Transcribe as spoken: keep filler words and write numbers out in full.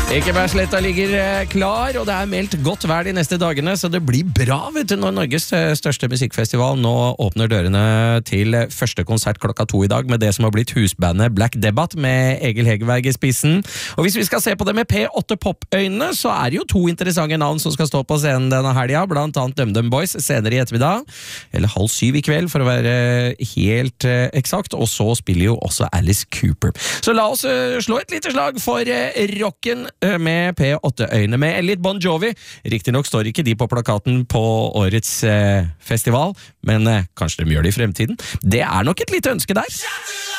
Ekebergsletta ligger eh, klar, og det er meldt godt vær de neste dagene, så det blir bra, vet du, når Norges eh, største musikkfestival nå åpner dørene til første konsert klokka to i dag, med det som har blitt husbandet Black Debbath med Egil Hegerberg i spissen. Og hvis vi skal se på det med P åtte Pop-øynene, så er det jo to interessante navn som skal stå på scenen denne helga, blant annet DumDum Boys senere i ettermiddag, eller halv syv i kveld, for å være helt eh, eksakt, og så spiller jo også Alice Cooper. Så la oss eh, slå et lite slag for eh, rocken med P åtte-øyne med litt Bon Jovi. Riktig nok står ikke de på plakaten på årets eh, festival, men eh, kanskje de gjør det i fremtiden. Det er nok et lite ønske der.